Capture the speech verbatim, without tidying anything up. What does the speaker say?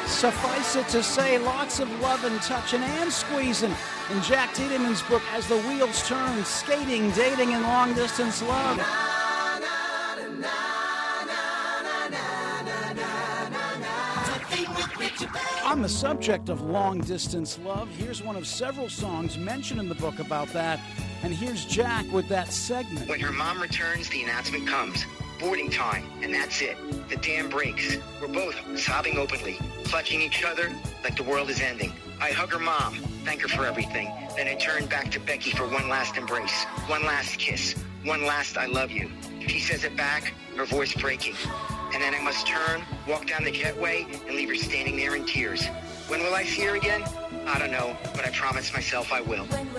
Suffice it to say, lots of love and touching and squeezing in Jack Tiedemann's book, As the Wheels Turn, Skating, Dating, and Long Distance Love. On the subject of long-distance love, here's one of several songs mentioned in the book about that, and here's Jack with that segment. When her mom returns, the announcement comes. Boarding time, and that's it. The dam breaks. We're both sobbing openly, clutching each other like the world is ending. I hug her mom, thank her for everything. Then I turn back to Becky for one last embrace, one last kiss, one last I love you. She says it back, her voice breaking. And then I must turn, walk down the jetway, and leave her standing there in tears. When will I see her again? I don't know, but I promise myself I will.